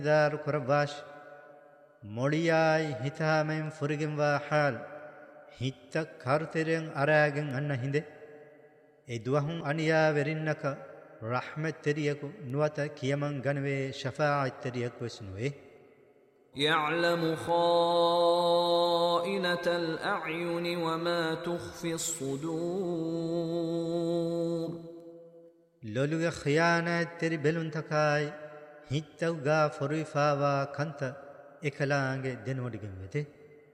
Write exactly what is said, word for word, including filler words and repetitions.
دار كرباش مولياي هتامين فرغن وحال هيتا كارترين أراغن أن هنده إدوهم أنيا ورنك رحمة تريكو نواتا كيمان غنوي شفاعة تريكو سنوي يعلم خائنة الأعين وما تخفي الصدور لولوغ خيانة تري بلون تكاي هيتوغا فريفاوا كنت إكلانغ دنودغن وده